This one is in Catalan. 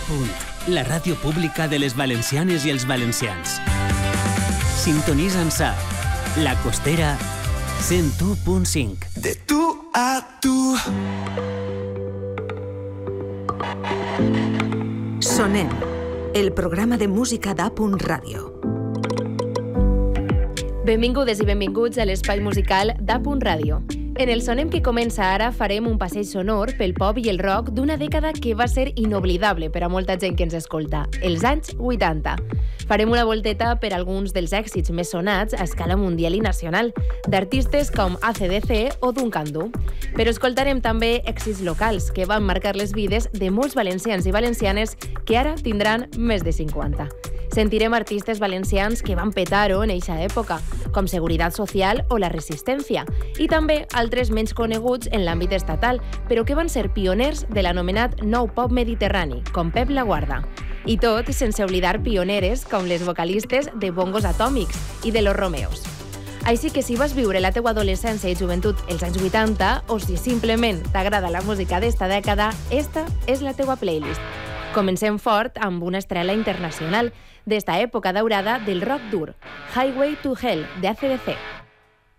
La ràdio pública de les valencianes i els valencians. Sintonitza'ns a La Costera 101.5. De tu a tu. Sonem, el programa de música d'A.Ràdio. Benvingudes i benvinguts a l'espai musical d'A.Ràdio. En el Sonem que comença ara farem un passeig sonor pel pop i el rock d'una dècada que va ser inoblidable per a molta gent que ens escolta, els anys 80. Farem una volteta per alguns dels èxits més sonats a escala mundial i nacional, d'artistes com AC/DC o Duncan Du. Però escoltarem també èxits locals que van marcar les vides de molts valencians i valencianes que ara tindran més de 50. Sentirem artistes valencians que van petar-ho en eixa època, com Seguridad Social o La Resistència, i també altres menys coneguts en l'àmbit estatal, però que van ser pioners de l'anomenat nou pop mediterrani, com Pep Laguarda. I tot sense oblidar pioneres com les vocalistes de Bongos Atòmics i de Los Romeos. Així que si vas viure la teua adolescència i joventut els anys 80, o si simplement t'agrada la música d'esta dècada, esta és la teua playlist. Comencem fort amb una estrela internacional d'esta època daurada del rock dur, Highway to Hell, de AC/DC.